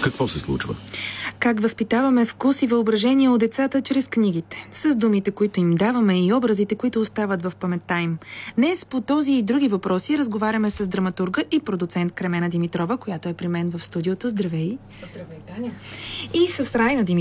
Какво се случва? Как възпитаваме вкус и въображение от децата чрез книгите, с думите, които им даваме и образите, които остават в паметта им. Днес по този и други въпроси разговаряме с драматурга и продуцент Кремена Димитрова, която е при мен в студиото. Здравей! Здравей, Таня! И с Райна Димитрова,